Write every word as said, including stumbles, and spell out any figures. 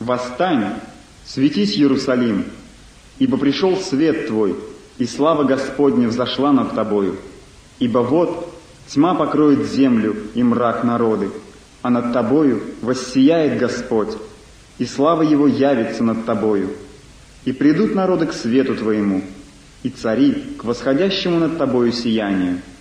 Восстань, светись, Иерусалим, ибо пришел свет твой, и слава Господня взошла над тобою. Ибо вот тьма покроет землю и мрак народы, а над тобою воссияет Господь, и слава Его явится над тобою. И придут народы к свету твоему, и цари к восходящему над тобою сиянию.